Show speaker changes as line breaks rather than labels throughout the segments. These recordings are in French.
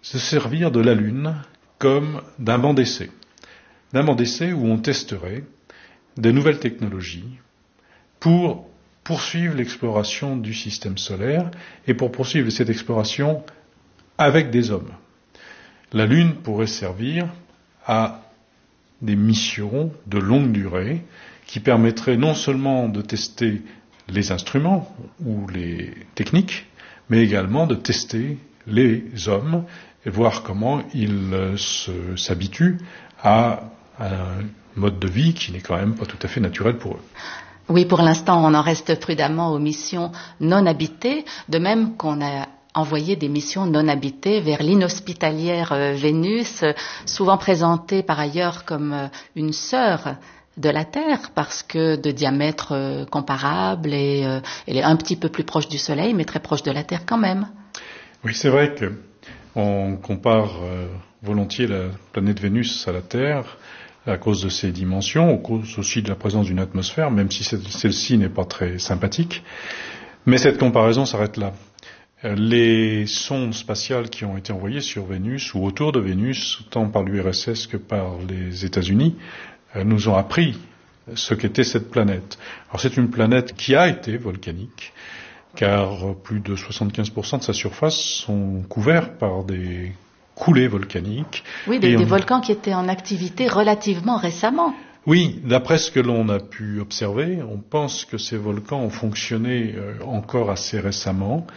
se servir de la Lune comme d'un banc d'essai. D'un banc d'essai où on testerait des nouvelles technologies pour poursuivre l'exploration du système solaire et pour poursuivre cette exploration avec des hommes. La Lune pourrait servir à des missions de longue durée qui permettraient non seulement de tester les instruments ou les techniques, mais également de tester les hommes et voir comment ils s'habituent à un mode de vie qui n'est quand même pas tout à fait naturel pour eux.
Oui, pour l'instant, on en reste prudemment aux missions non habitées, de même qu'on a envoyé des missions non habitées vers l'inhospitalière Vénus, souvent présentée par ailleurs comme une sœur de la Terre, parce que de diamètre comparable et elle est un petit peu plus proche du Soleil, mais très proche de la Terre quand même.
Oui, c'est vrai qu'on compare volontiers la planète Vénus à la Terre à cause de ses dimensions, à cause aussi de la présence d'une atmosphère, même si celle-ci n'est pas très sympathique. Mais cette comparaison s'arrête là. Les sondes spatiales qui ont été envoyées sur Vénus ou autour de Vénus, tant par l'URSS que par les États-Unis, nous ont appris ce qu'était cette planète. Alors c'est une planète qui a été volcanique, car plus de 75% de sa surface sont couverts par des coulées volcaniques.
Oui, des volcans qui étaient en activité relativement récemment.
Oui, d'après ce que l'on a pu observer, on pense que ces volcans ont fonctionné encore assez récemment.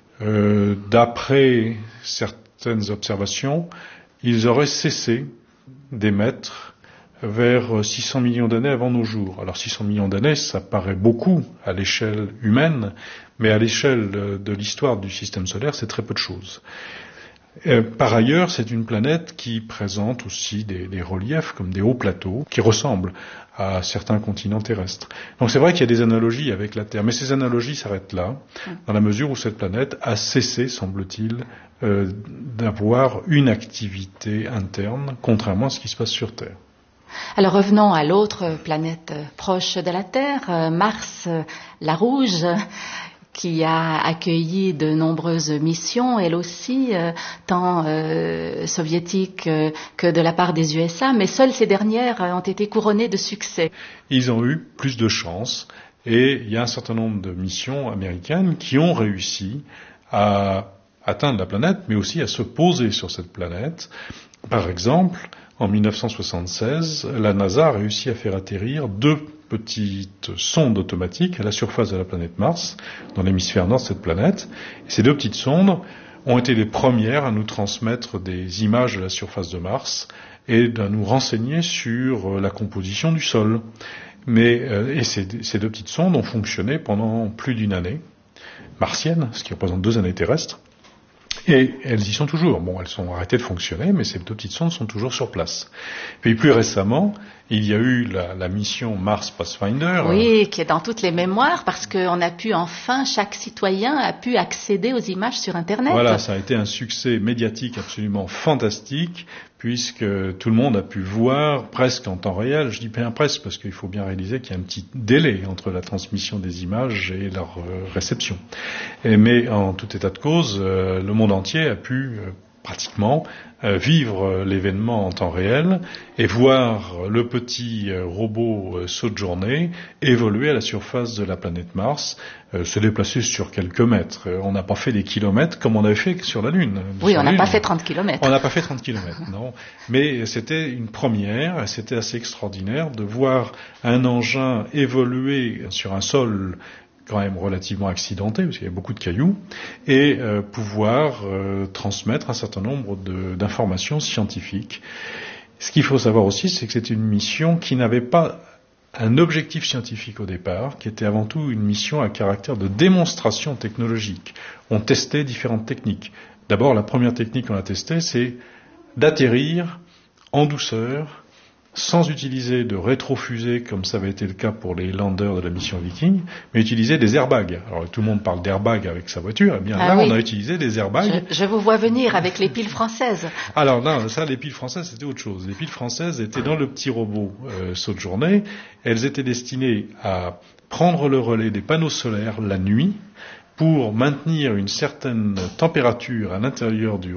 D'après certaines observations, ils auraient cessé d'émettre vers 600 millions d'années avant nos jours. Alors 600 millions d'années, ça paraît beaucoup à l'échelle humaine, mais à l'échelle de l'histoire du système solaire, c'est très peu de choses. Par ailleurs, c'est une planète qui présente aussi des reliefs comme des hauts plateaux qui ressemblent à certains continents terrestres. Donc c'est vrai qu'il y a des analogies avec la Terre, mais ces analogies s'arrêtent là, dans la mesure où cette planète a cessé, semble-t-il, d'avoir une activité interne, contrairement à ce qui se passe sur Terre.
Alors revenons à l'autre planète proche de la Terre, Mars, la Rouge, qui a accueilli de nombreuses missions, elle aussi, tant soviétiques que de la part des USA, mais seules ces dernières ont été couronnées de succès.
Ils ont eu plus de chance, et il y a un certain nombre de missions américaines qui ont réussi à atteindre la planète, mais aussi à se poser sur cette planète. Par exemple, en 1976, la NASA a réussi à faire atterrir 2 petites sondes automatiques à la surface de la planète Mars, dans l'hémisphère nord de cette planète. Et ces 2 petites sondes ont été les premières à nous transmettre des images de la surface de Mars et à nous renseigner sur la composition du sol. Et ces 2 petites sondes ont fonctionné pendant plus d'1 année martienne, ce qui représente 2 années terrestres. Et elles y sont toujours. Bon, elles sont arrêtées de fonctionner, mais ces 2 petites sondes sont toujours sur place. Puis plus récemment, il y a eu la mission Mars Pathfinder.
Oui, qui est dans toutes les mémoires, parce qu'on a pu enfin, chaque citoyen a pu accéder aux images sur Internet.
Voilà, ça a été un succès médiatique absolument fantastique, puisque tout le monde a pu voir presque en temps réel. Je dis bien presque, parce qu'il faut bien réaliser qu'il y a un petit délai entre la transmission des images et leur réception. Mais en tout état de cause, le monde entier a pu pratiquement vivre l'événement en temps réel et voir le petit robot Sojourner évoluer à la surface de la planète Mars, se déplacer sur quelques mètres. On n'a pas fait des kilomètres comme on avait fait sur la Lune.
Oui, on n'a pas fait 30 kilomètres.
On n'a pas fait 30 kilomètres, non. Mais c'était une première, c'était assez extraordinaire de voir un engin évoluer sur un sol quand même relativement accidenté, parce qu'il y a beaucoup de cailloux, et pouvoir transmettre un certain nombre d'informations scientifiques. Ce qu'il faut savoir aussi, c'est que c'était une mission qui n'avait pas un objectif scientifique au départ, qui était avant tout une mission à caractère de démonstration technologique. On testait différentes techniques. D'abord, la première technique qu'on a testée, c'est d'atterrir en douceur, sans utiliser de rétrofusée comme ça avait été le cas pour les landers de la mission Viking, mais utiliser des airbags. Alors tout le monde parle d'airbags avec sa voiture, eh bien là oui. On a utilisé des airbags.
Je vous vois venir avec les piles françaises.
Alors non, ça les piles françaises c'était autre chose. Les piles françaises étaient dans le petit robot Sojourner. Elles étaient destinées à prendre le relais des panneaux solaires la nuit pour maintenir une certaine température à l'intérieur du